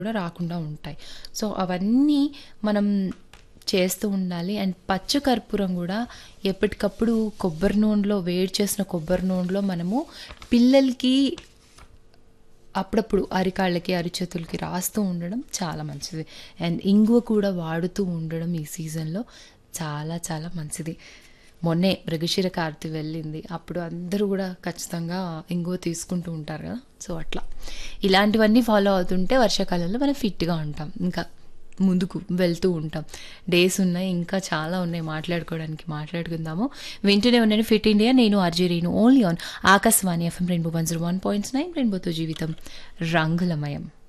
కూడా రాకుండా ఉంటాయి. సో, అవన్నీ మనం చేస్తూ ఉండాలి. అండ్ పచ్చ కర్పూరం గూడా ఎప్పటికప్పుడు కొబ్బరి నూనెలో వేడి చేసిన కొబ్బరి నూనెలో మనము పిల్లలకి అప్పుడప్పుడు అరికాళ్ళకి, అరిచేతులకి రాస్తూ ఉండడం చాలా మంచిది. అండ్ ఇంగువ కూడా వాడుతూ ఉండడం ఈ సీజన్‌లో చాలా చాలా మంచిది. మొన్నే మృగశిర కార్తె వెళ్ళింది. అప్పుడు అందరూ గూడా ఖచ్చితంగా ఇంగువ తీసుకుంటూ ఉంటారు గదా! సో, అట్లా. ఇలాంటివన్నీ ఫాలో అవుతుంటే వర్షాకాలంలో మనం ఫిట్‌గా ఉంటాం. ఇంకా ముందుకు వెళ్తూ ఉంటాం. డేస్ ఉన్నాయి. ఇంకా చాలా ఉన్నాయి మాట్లాడుకోవడానికి. మాట్లాడుకుందాము. వింటూనే ఉండండి ఫిట్ ఇండియా. నేను RJ Renu only on Akashvani FM rainbow 101.9 రెయిన్బోతో జీవితం రంగులమయం.